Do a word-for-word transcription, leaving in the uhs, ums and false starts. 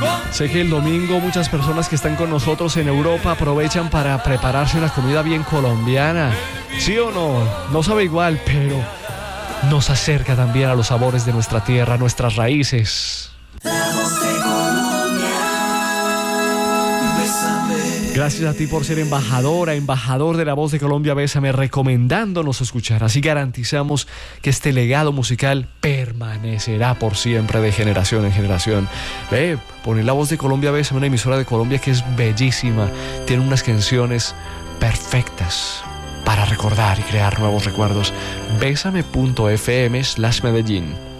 Sé que el domingo muchas personas que están con nosotros en Europa aprovechan para prepararse una comida bien colombiana. ¿Sí o no? No sabe igual, pero nos acerca también a los sabores de nuestra tierra, nuestras raíces. Gracias a ti por ser embajadora, embajador de La Voz de Colombia, Bésame, recomendándonos escuchar. Así garantizamos que este legado musical permanecerá por siempre de generación en generación. Ve, poner La Voz de Colombia, Bésame, una emisora de Colombia que es bellísima. Tiene unas canciones perfectas para recordar y crear nuevos recuerdos. Bésame punto f m slash Medellín.